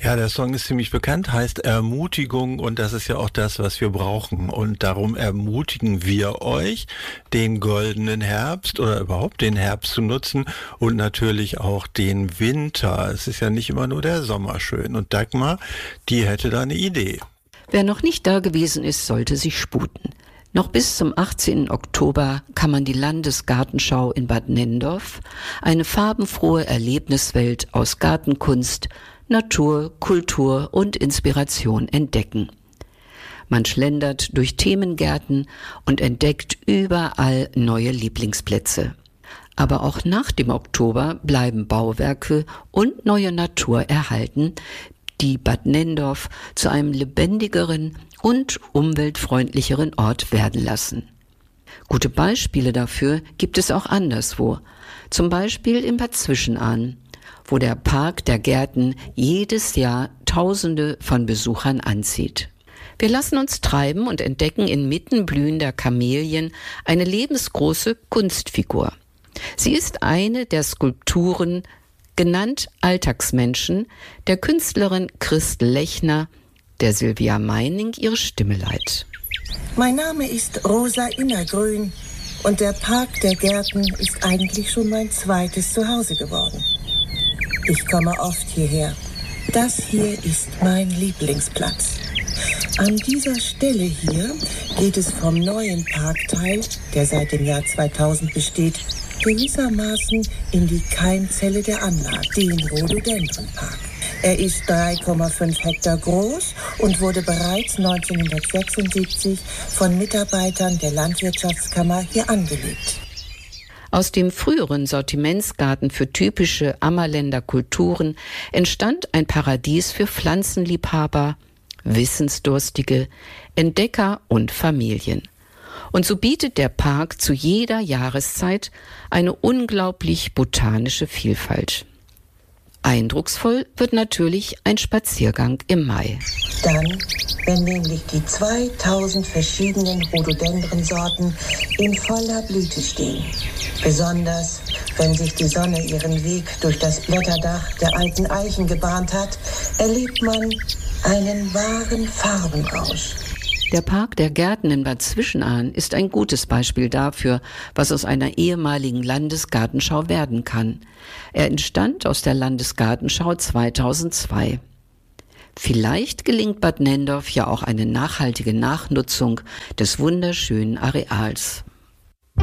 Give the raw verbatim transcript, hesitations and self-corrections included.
Ja, der Song ist ziemlich bekannt, heißt Ermutigung und das ist ja auch das, was wir brauchen. Und darum ermutigen wir euch, den goldenen Herbst oder überhaupt den Herbst zu nutzen und natürlich auch den Winter. Es ist ja nicht immer nur der Sommer schön. Und Dagmar, die hätte da eine Idee. Wer noch nicht da gewesen ist, sollte sich sputen. Noch bis zum achtzehnten Oktober kann man die Landesgartenschau in Bad Nenndorf, eine farbenfrohe Erlebniswelt aus Gartenkunst, Natur, Kultur und Inspiration entdecken. Man schlendert durch Themengärten und entdeckt überall neue Lieblingsplätze. Aber auch nach dem Oktober bleiben Bauwerke und neue Natur erhalten, die Bad Nenndorf zu einem lebendigeren und umweltfreundlicheren Ort werden lassen. Gute Beispiele dafür gibt es auch anderswo, zum Beispiel in Bad Zwischenahn, wo der Park der Gärten jedes Jahr Tausende von Besuchern anzieht. Wir lassen uns treiben und entdecken inmitten blühender Kamelien eine lebensgroße Kunstfigur. Sie ist eine der Skulpturen, genannt Alltagsmenschen, der Künstlerin Christel Lechner, der Silvia Meining ihre Stimme leiht. Mein Name ist Rosa Innergrün und der Park der Gärten ist eigentlich schon mein zweites Zuhause geworden. Ich komme oft hierher. Das hier ist mein Lieblingsplatz. An dieser Stelle hier geht es vom neuen Parkteil, der seit dem Jahr zweitausend besteht, gewissermaßen in die Keimzelle der Anlage, den Rhododendronpark. Er ist drei Komma fünf Hektar groß und wurde bereits neunzehnhundertsechsundsiebzig von Mitarbeitern der Landwirtschaftskammer hier angelegt. Aus dem früheren Sortimentsgarten für typische Ammerländer Kulturen entstand ein Paradies für Pflanzenliebhaber, Wissensdurstige, Entdecker und Familien. Und so bietet der Park zu jeder Jahreszeit eine unglaublich botanische Vielfalt. Eindrucksvoll wird natürlich ein Spaziergang im Mai. Dann, wenn nämlich die zweitausend verschiedenen Rhododendronsorten in voller Blüte stehen. Besonders, wenn sich die Sonne ihren Weg durch das Blätterdach der alten Eichen gebahnt hat, erlebt man einen wahren Farbenrausch. Der Park der Gärten in Bad Zwischenahn ist ein gutes Beispiel dafür, was aus einer ehemaligen Landesgartenschau werden kann. Er entstand aus der Landesgartenschau zweitausendzwei. Vielleicht gelingt Bad Nenndorf ja auch eine nachhaltige Nachnutzung des wunderschönen Areals.